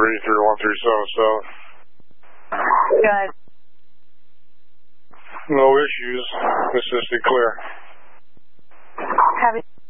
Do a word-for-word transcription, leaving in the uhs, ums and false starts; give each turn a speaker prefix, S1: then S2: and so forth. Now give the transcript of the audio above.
S1: three three one three seven seven.
S2: Good.
S1: No issues. Consistent clear.
S2: Have it.